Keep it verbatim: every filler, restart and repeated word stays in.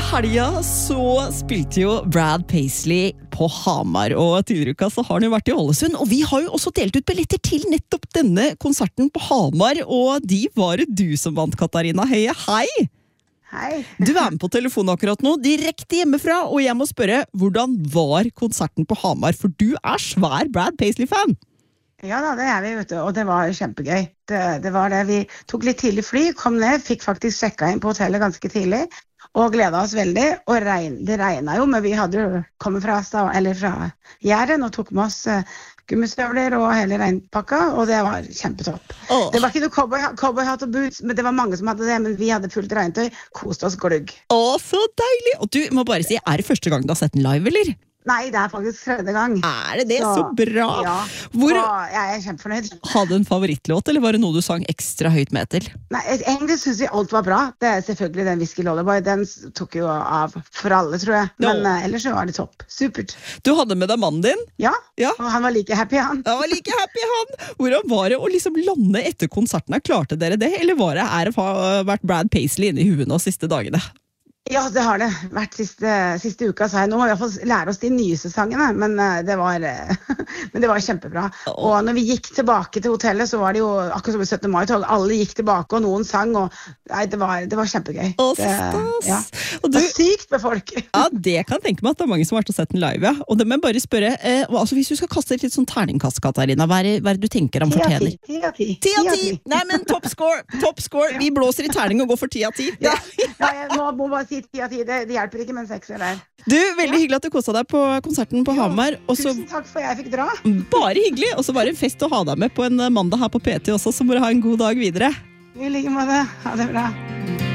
helga så spilte jo Brad Paisley på Hamar, og tidligere uka så har han jo vært i Ålesund, og vi har jo også delt ut billetter til nettopp denne konserten på Hamar, og de var det du som vant, Katarina Høie. Hei! Hei. Du er med på telefonen akkurat nå, direkte hjemmefra, og jeg må spørre, hvordan var konserten på Hamar? For du er svær Brad Paisley-fan. Ja da, det er vi, vet du, og det var kjempegøy. Det, det var det. Vi tok litt tidlig fly, kom ned, fikk faktisk sjekka inn på hotellet ganske tidlig, og gledet oss veldig. Og regn, det regnet jo, men vi hadde jo kommet fra, eller fra Jæren og tok med oss uh, gummistøvler og hele regnpakka, og det var kjempetopp. Oh. Det var ikke noe cowboy, cowboyhatt og boots, men det var mange som hadde det, men vi hadde fullt regntøy, kost oss glugg. Å, så deilig! Og du må bare si, er det første gang du har sett den live, eller? Nei, det er faktisk tredje gang. Er det det? Så, så bra! Ja, Hvor... og jeg er kjempefornøyd. Hadde du en favorittlåt, eller var det noe du sang ekstra høyt med etter? Nei, egentlig synes jeg alt var bra. Det er selvfølgelig den Whiskey Lullaby. Den tok jo av for alle, tror jeg. Men no. uh, ellers så var det topp. Supert. Du hadde med deg mannen din? Ja, ja. Og han var like happy, han. Han var like happy, han! Hvordan var det å liksom lande etter konserten? Klarte dere det, eller var det er det vært Brad Paisley inne i huet nå siste dagene? Ja, det har det vært siste, siste uka, så jeg. Nå må vi i hvert fall lære oss de nyeste sangene, men det var, men det var kjempebra. Og når vi gikk tilbake til hotellet, så var det jo akkurat som i syttende mai-tog. Alle gikk tilbake, og noen sang, og nei, det var, det var kjempegøy. Å, det, ja. Og du, det er sykt med folk. Ja, det kan jeg tenke meg at det er mange som har vært og sett den live, ja. Og det må jeg bare spørre, eh, altså hvis du skal kaste et litt sånn terningkast, Katarina, hva er, hva er det du tenker han fortjener? Ti av ti. Ti av ti! Nei, men toppscore! Toppscore! Vi blåser i terning og går for ti av ti. Ja, ja, jeg må, må bare si ti av ti. Det, det hjelper ikke med en sekser der. Du, veldig ja. Hyggelig at du koset deg på konserten på Hamar. Også, tusen takk for at jeg fikk dra. Bare hyggelig, og så var det en fest å ha deg med på en mandag her på P T også, så må du ha en god dag videre. I like måte. Ha det bra.